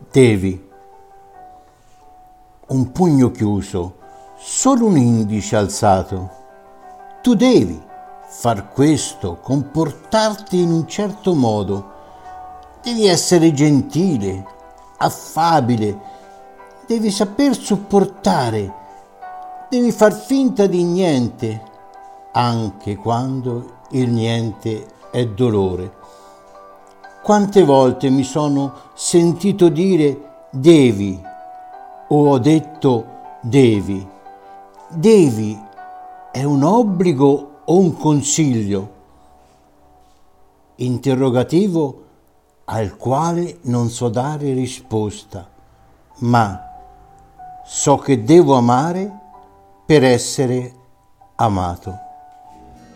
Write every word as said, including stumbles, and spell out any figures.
Devi. Un pugno chiuso, solo un indice alzato. Tu devi far questo, comportarti in un certo modo. Devi essere gentile, affabile, devi saper supportare, devi far finta di niente, anche quando il niente è dolore. Quante volte mi sono sentito dire devi o ho detto devi. Devi è un obbligo o un consiglio? Interrogativo al quale non so dare risposta, ma so che devo amare per essere amato.